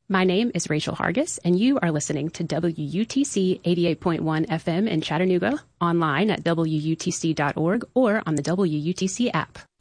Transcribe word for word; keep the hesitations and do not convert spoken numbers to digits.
My name is Rachel Hargis, and you are listening to W U T C eighty-eight point one F M in Chattanooga, online at W U T C dot org or on the W U T C app.